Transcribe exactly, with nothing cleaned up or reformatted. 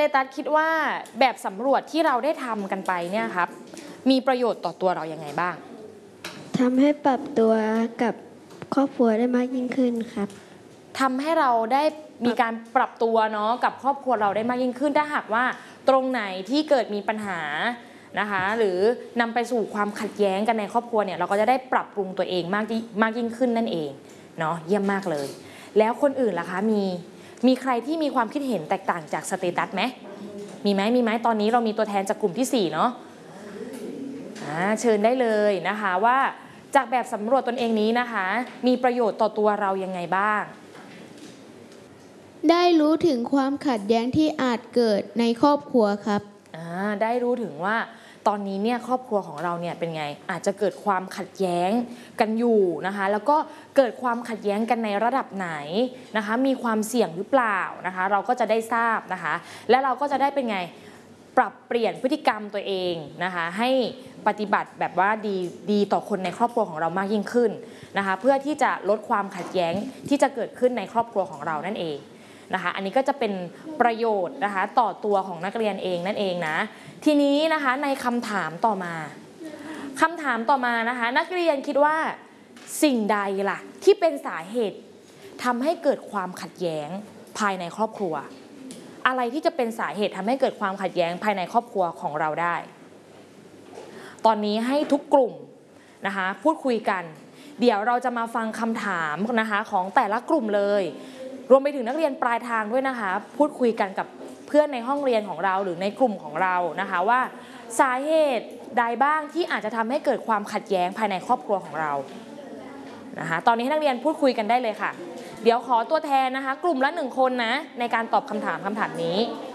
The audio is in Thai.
ตัสคิดว่าแบบสำรวจที่เราได้ทำกันไปเนี่ยครับมีประโยชน์ต่อตัวเรายังไงบ้างทำให้ปรับตัวกับครอบครัวได้มากยิ่งขึ้นครับทำให้เราได้มีการปรับตัวเนาะกับครอบครัวเราได้มากยิ่งขึ้นถ้าหากว่าตรงไหนที่เกิดมีปัญหานะคะหรือนำไปสู่ความขัดแย้งกันในครอบครัวเนี่ยเราก็จะได้ปรับปรุงตัวเองมากมากยิ่งขึ้นนั่นเองเนาะเยี่ยมมากเลยแล้วคนอื่นล่ะคะมีมีใครที่มีความคิดเห็นแตกต่างจากสเตตัสไหมมีไหมมีไหมตอนนี้เรามีตัวแทนจากกลุ่มที่สี่เนาะเชิญได้เลยนะคะว่าจากแบบสำรวจตนเองนี้นะคะมีประโยชน์ต่อตัวเรายังไงบ้างได้รู้ถึงความขัดแย้งที่อาจเกิดในครอบครัวครับได้รู้ถึงว่าตอนนี้เนี่ยครอบครัวของเราเนี่ยเป็นไงอาจจะเกิดความขัดแย้งกันอยู่นะคะแล้วก็เกิดความขัดแย้งกันในระดับไหนนะคะมีความเสี่ยงหรือเปล่านะคะเราก็จะได้ทราบนะคะและเราก็จะได้เป็นไงปรับเปลี่ยนพฤติกรรมตัวเองนะคะให้ปฏิบัติแบบว่าดีดีต่อคนในครอบครัวของเรามากยิ่งขึ้นนะคะเพื่อที่จะลดความขัดแย้งที่จะเกิดขึ้นในครอบครัวของเรานั่นเองนะคะอันนี้ก็จะเป็นประโยชน์นะคะต่อตัวของนักเรียนเองนั่นเองนะทีนี้นะคะในคำถามต่อมาคำถามต่อมานะคะนักเรียนคิดว่าสิ่งใดล่ะที่เป็นสาเหตุทำให้เกิดความขัดแย้งภายในครอบครัวอะไรที่จะเป็นสาเหตุทำให้เกิดความขัดแย้งภายในครอบครัวของเราได้ตอนนี้ให้ทุกกลุ่มนะคะพูดคุยกันเดี๋ยวเราจะมาฟังคำถามนะคะของแต่ละกลุ่มเลยรวมไปถึงนักเรียนปลายทางด้วยนะคะพูดคุยกันกับเพื่อนในห้องเรียนของเราหรือในกลุ่มของเรานะคะว่าสาเหตุใดบ้างที่อาจจะทำให้เกิดความขัดแย้งภายในครอบครัวของเรานะคะตอนนี้ให้นักเรียนพูดคุยกันได้เลยค่ะเดี๋ยวขอตัวแทนนะคะกลุ่มละหนึ่งคนนะในการตอบคำถามคำถามนี้